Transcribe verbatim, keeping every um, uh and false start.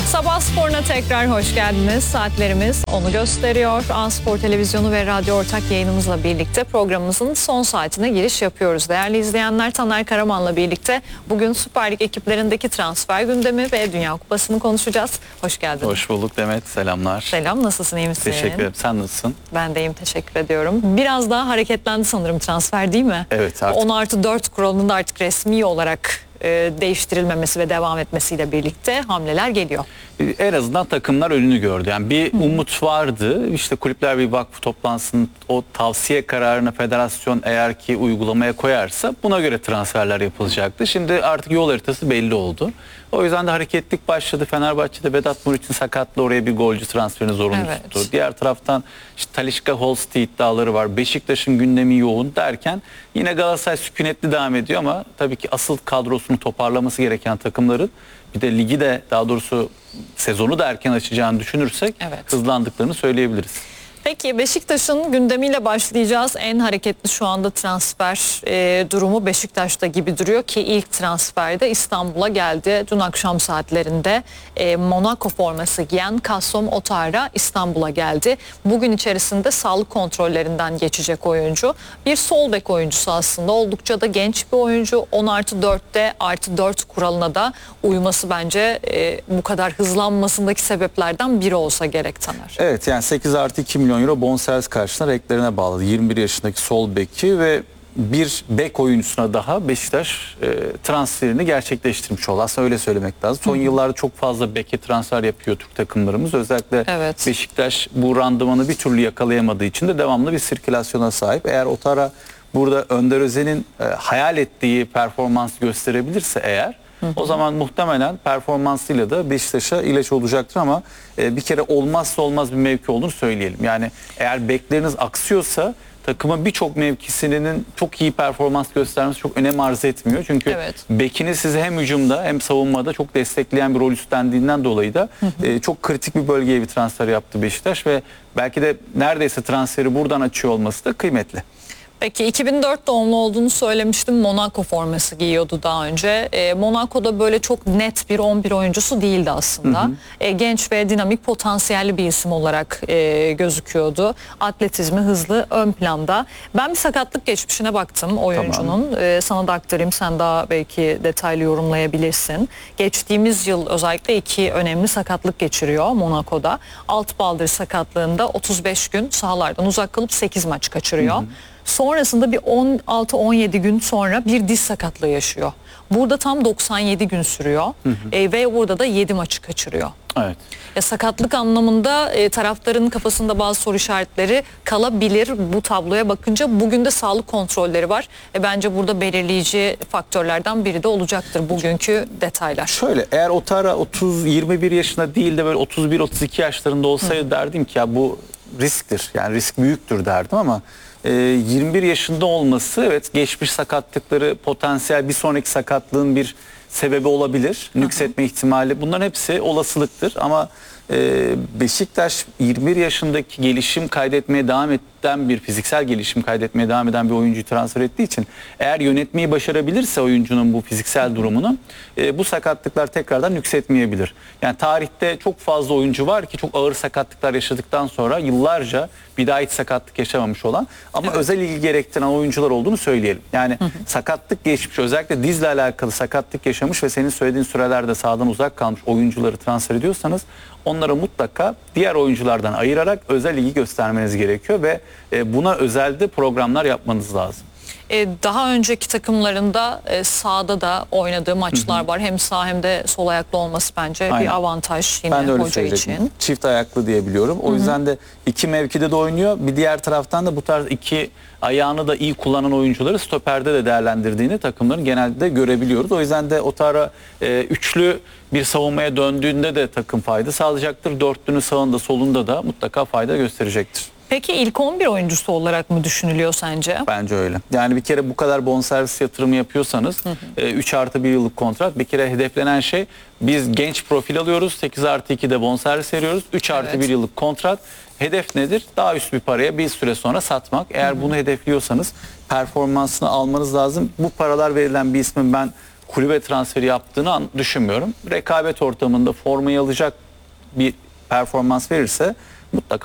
Sabah sporuna tekrar hoş geldiniz. Saatlerimiz onu gösteriyor. A-Spor Televizyonu ve radyo ortak yayınımızla birlikte programımızın son saatine giriş yapıyoruz. Değerli izleyenler, Taner Karaman'la birlikte bugün Süper Lig ekiplerindeki transfer gündemi ve Dünya Kupası'nı konuşacağız. Hoş geldin. Hoş bulduk Demet, selamlar. Selam, nasılsın, iyi misin? Teşekkür ederim, sen nasılsın? Ben de iyiyim, teşekkür ediyorum. Biraz daha hareketlendi sanırım transfer, değil mi? Evet, artık. on artı dört kuralının da artık resmi olarak e, değiştirilmemesi ve devam etmesiyle birlikte hamleler geliyor. En azından takımlar önünü gördü. Yani bir umut vardı. İşte Kulüpler Birliği Vakfı toplantısının o tavsiye kararını federasyon eğer ki uygulamaya koyarsa buna göre transferler yapılacaktı. Şimdi artık yol haritası belli oldu. O yüzden de hareketlik başladı. Fenerbahçe'de Vedat Muriç'in sakatlığı oraya bir golcü transferini zorunlu Evet. tuttu. Diğer taraftan işte Talisca Holsti iddiaları var. Beşiktaş'ın gündemi yoğun derken yine Galatasaray sükunetli devam ediyor ama tabii ki asıl kadrosunu toparlaması gereken takımların bir de ligi de daha doğrusu sezonu da erken açacağını düşünürsek Evet. hızlandıklarını söyleyebiliriz. Peki Beşiktaş'ın gündemiyle başlayacağız. En hareketli şu anda transfer e, durumu Beşiktaş'ta gibi duruyor ki ilk transferde İstanbul'a geldi. Dün akşam saatlerinde e, Monaco forması giyen Kassom Otara İstanbul'a geldi. Bugün içerisinde sağlık kontrollerinden geçecek oyuncu. Bir sol bek oyuncusu aslında, oldukça da genç bir oyuncu. on artı dörtte artı dört kuralına da uyması bence e, bu kadar hızlanmasındaki sebeplerden biri olsa gerek Taner. Evet, yani sekiz artı iki milyon euro bonservis karşılığında reklerine bağladı. yirmi bir yaşındaki sol beki ve bir bek oyuncusuna daha Beşiktaş e, transferini gerçekleştirmiş oldu. Aslında öyle söylemek lazım. Son Hı. yıllarda çok fazla beke transfer yapıyor Türk takımlarımız. Özellikle Evet. Beşiktaş bu randımanı bir türlü yakalayamadığı için de devamlı bir sirkülasyona sahip. Eğer Otara burada Önder Özen'in e, hayal ettiği performans gösterebilirse eğer, Hı hı. o zaman muhtemelen performansıyla da Beşiktaş'a ilaç olacaktır ama e, bir kere olmazsa olmaz bir mevki olduğunu söyleyelim. Yani eğer bekleriniz aksıyorsa takımın birçok mevkisinin çok iyi performans göstermesi çok önem arz etmiyor. Çünkü Evet. bekiniz sizi hem hücumda hem savunmada çok destekleyen bir rol üstlendiğinden dolayı da hı hı. E, çok kritik bir bölgeye bir transfer yaptı Beşiktaş ve belki de neredeyse transferi buradan açıyor olması da kıymetli. Peki iki bin dört doğumlu olduğunu söylemiştim. Monaco forması giyiyordu daha önce. E, Monaco'da böyle çok net bir on bir oyuncusu değildi aslında. Hı hı. E, genç ve dinamik, potansiyelli bir isim olarak e, gözüküyordu. Atletizmi hızlı ön planda. Ben bir sakatlık geçmişine baktım oyuncunun. Tamam. E, sana da aktarayım, sen daha belki detaylı yorumlayabilirsin. Geçtiğimiz yıl özellikle iki önemli sakatlık geçiriyor Monaco'da. Alt baldır sakatlığında otuz beş gün sahalardan uzak kalıp sekiz maç kaçırıyor. Hı hı. Sonrasında bir on altı on yedi gün sonra bir diz sakatlığı yaşıyor. Burada tam doksan yedi gün sürüyor. Hı hı. E, ve burada da yedi maçı kaçırıyor. Evet. Ya, sakatlık anlamında e, taraftarın kafasında bazı soru işaretleri kalabilir bu tabloya bakınca. Bugün de sağlık kontrolleri var. E, bence burada belirleyici faktörlerden biri de olacaktır bugünkü detaylar. Şöyle, eğer Otara otuz yirmi bir yaşında değil de böyle otuz bir otuz iki yaşlarında olsaydı Hı. derdim ki ya bu risktir. Yani risk büyüktür derdim ama e, yirmi bir yaşında olması, evet, geçmiş sakatlıkları potansiyel bir sonraki sakatlığın bir sebebi olabilir. Nüksetme ihtimali, bunların hepsi olasılıktır ama e, Beşiktaş yirmi bir yaşındaki gelişim kaydetmeye devam eden bir fiziksel gelişim kaydetmeye devam eden bir oyuncuyu transfer ettiği için eğer yönetmeyi başarabilirse oyuncunun bu fiziksel durumunu e, bu sakatlıklar tekrardan nüksetmeyebilir. Yani tarihte çok fazla oyuncu var ki çok ağır sakatlıklar yaşadıktan sonra yıllarca bir daha hiç sakatlık yaşamamış olan ama evet. özel ilgi gerektiren oyuncular olduğunu söyleyelim. Yani hı hı. sakatlık geçmiş, özellikle dizle alakalı sakatlık yaşamış ve senin söylediğin sürelerde sahadan uzak kalmış oyuncuları transfer ediyorsanız onlara mutlaka diğer oyunculardan ayırarak özel ilgi göstermeniz gerekiyor ve buna özelde programlar yapmanız lazım. Daha önceki takımlarında sağda da oynadığı maçlar hı hı. var. Hem sağ hem de sol ayaklı olması bence Aynen. bir avantaj yine hoca için. Çift ayaklı diye biliyorum. O hı hı. yüzden de iki mevkide de oynuyor. Bir diğer taraftan da bu tarz iki ayağını da iyi kullanan oyuncuları stoperde de değerlendirdiğini takımların genelde görebiliyoruz. O yüzden de Otara e, üçlü bir savunmaya döndüğünde de takım fayda sağlayacaktır. Dörtlünün sağında solunda da mutlaka fayda gösterecektir. Peki ilk on bir oyuncusu olarak mı düşünülüyor sence? Bence öyle. Yani bir kere bu kadar bonservis yatırımı yapıyorsanız hı hı. üç artı bir yıllık kontrat, bir kere hedeflenen şey, biz genç profil alıyoruz, sekiz artı iki de bonservis veriyoruz, üç artı evet. bir yıllık kontrat. Hedef nedir? Daha üst bir paraya bir süre sonra satmak. Eğer hı hı. bunu hedefliyorsanız performansını almanız lazım. Bu paralar verilen bir ismin ben kulübe transferi yaptığını an- düşünmüyorum. Rekabet ortamında formayı alacak bir performans verirse mutlaka